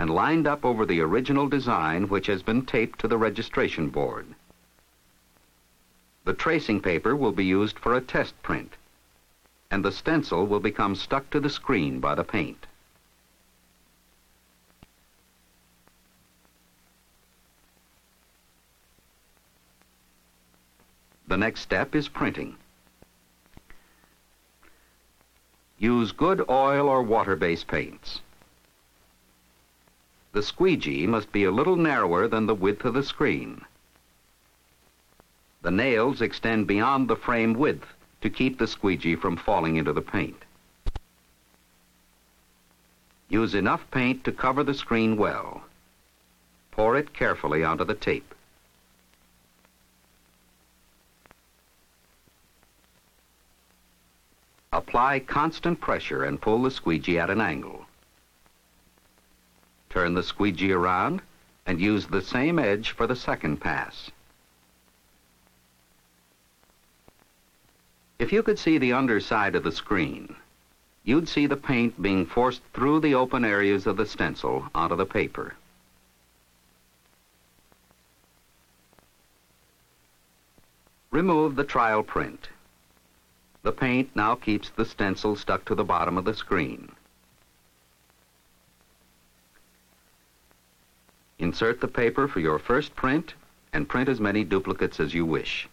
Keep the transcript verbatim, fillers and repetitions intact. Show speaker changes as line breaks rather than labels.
and lined up over the original design which has been taped to the registration board. The tracing paper will be used for a test print, and the stencil will become stuck to the screen by the paint. The next step is printing. Use good oil or water-based paints. The squeegee must be a little narrower than the width of the screen. The nails extend beyond the frame width to keep the squeegee from falling into the paint. Use enough paint to cover the screen well. Pour it carefully onto the tape. Apply constant pressure and pull the squeegee at an angle. Turn the squeegee around and use the same edge for the second pass. If you could see the underside of the screen, you'd see the paint being forced through the open areas of the stencil onto the paper. Remove the trial print. The paint now keeps the stencil stuck to the bottom of the screen. Insert the paper for your first print and print as many duplicates as you wish.